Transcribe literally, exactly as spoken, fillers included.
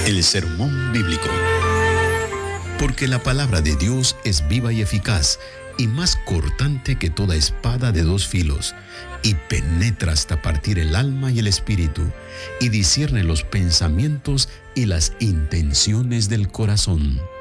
El sermón bíblico. Porque la palabra de Dios es viva y eficaz, y más cortante que toda espada de dos filos, y penetra hasta partir el alma y el espíritu, y discierne los pensamientos y las intenciones del corazón.